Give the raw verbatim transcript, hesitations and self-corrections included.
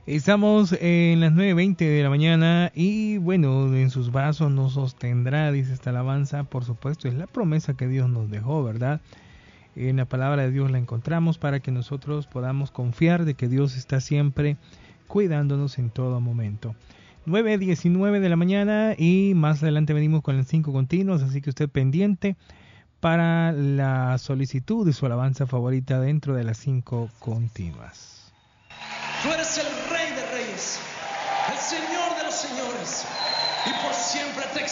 Estamos en las nueve veinte de la mañana y bueno, en sus brazos nos sostendrá, dice esta alabanza. Por supuesto, es la promesa que Dios nos dejó, ¿verdad? En la palabra de Dios la encontramos para que nosotros podamos confiar de que Dios está siempre cuidándonos en todo momento. nueve diecinueve de la mañana y más adelante venimos con las cinco continuos, así que usted pendiente para la solicitud de su alabanza favorita dentro de las cinco continuas. Tú eres el Rey de Reyes, el Señor de los Señores, y por siempre te